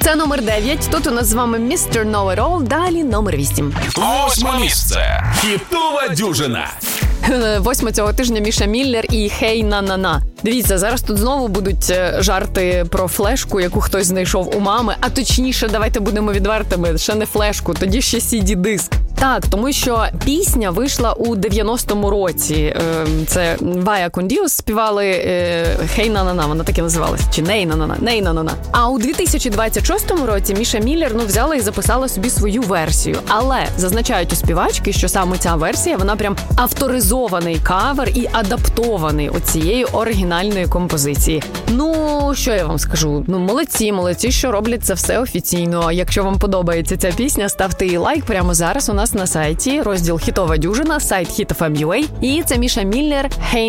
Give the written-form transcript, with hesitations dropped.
Це номер 9. Тут у нас з вами Mr. Know It All. Далі номер 8. 8 місце. Хітова дюжина. 8 цього тижня Міша Міллер і «Хей на-на-на». Дивіться, зараз тут знову будуть жарти про флешку, яку хтось знайшов у мами. А точніше, давайте будемо відвертими, ще не флешку, тоді ще CD-диск. Так, тому що пісня вийшла у 90-му році. Це Вая Кондіус співали «Хей на-на-на», вона так і називалась. Чи «Ней на-на-на», «Ней на-на-на». А у 2026 році Міша Міллер взяла і записала собі свою версію. Але зазначають у співачки, що саме ця версія, вона прям авторизований кавер і адаптований оцієї оригінальної композиції. Ну, що я вам скажу? Ну, молодці, що роблять це все офіційно. Якщо вам подобається ця пісня, ставте їй лайк прямо зараз у нас на сайті, розділ «Хітова дюжина», сайт Hit FM.ua. І це Міша Міллер, «Hey